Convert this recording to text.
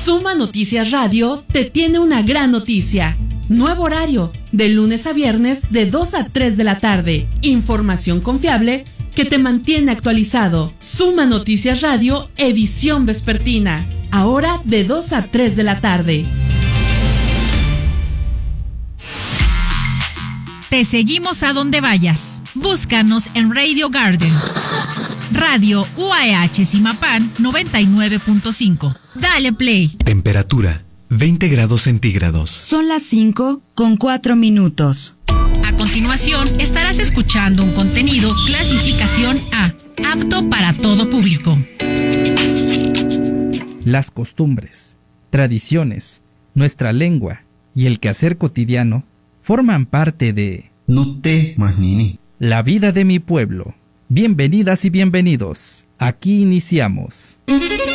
Suma Noticias Radio te tiene una gran noticia. Nuevo horario, de lunes a viernes de 2 a 3 de la tarde. Información confiable que te mantiene actualizado. Suma Noticias Radio, edición vespertina. Ahora de 2 a 3 de la tarde. Te seguimos a donde vayas. Búscanos en Radio Garden. Radio UAH Zimapán 99.5. Dale play. Temperatura 20 grados centígrados. Son las 5:04. A continuación estarás escuchando un contenido clasificación A, apto para todo público. Las costumbres, tradiciones, nuestra lengua y el quehacer cotidiano forman parte de Nutte Mahnini, la vida de mi pueblo. Bienvenidas y bienvenidos. Aquí iniciamos.